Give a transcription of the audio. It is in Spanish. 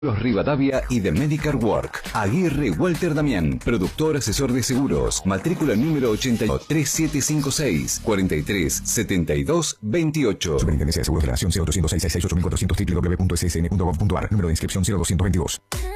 Los Rivadavia y de Medical Work. Aguirre Walter Damián, productor asesor de seguros. Matrícula número 803756 437228. Superintendencia de Seguros de la Nación 0800 668 8400 www.ssn.gov.ar. Número de inscripción 0222.